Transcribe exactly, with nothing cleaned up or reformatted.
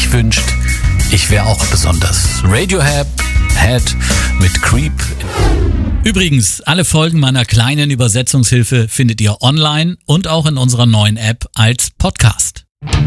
sich wünscht, ich wäre auch besonders. Radiohead Head mit Creep. Übrigens, alle Folgen meiner kleinen Übersetzungshilfe findet ihr online und auch in unserer neuen App als Podcast.